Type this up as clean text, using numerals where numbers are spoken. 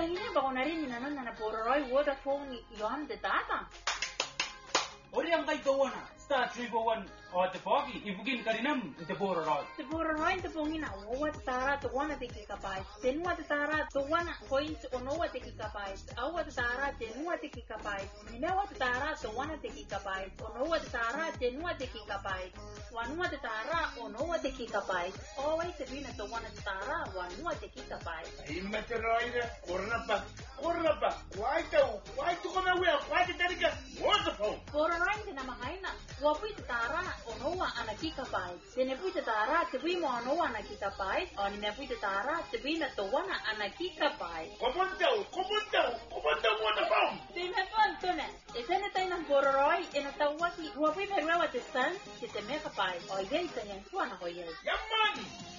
Pangina ba ko na rin inanon na napororoy Vodafone yon de data. Ori ang kay gawa na. Star 301 o te pogi. Ibugin ka rin ang te pororoy. Te pororoy te pongina. Uwa te tara te wana te kikapay. Tenua te tara te wana point onowa te kikapay. Awa te tara tenua te kikapay. Minawa te tara te wana te kikapay. Onowa te tara tenua te kikapay. Wanua te tara onowa te kikapay. Owai te bina te wana te tara wanua te kikapay. Ima te roida. Kornapa. Wai tu kona wea. Wai te tarika. Vodafone. Pororoy te namakaina. Wapui te tara onowa anakikapay. Tenepui te tara te bui mo onowa anakikapay. O ni mepui te tara te bina te wana anakikapay. Komontau Vodafone. Te mepon tune. E tene tai ng pororoy e natawaki. Wapui merewa te stan. Te te mekapay. O yei sa yan tuana ho yei. Yaman.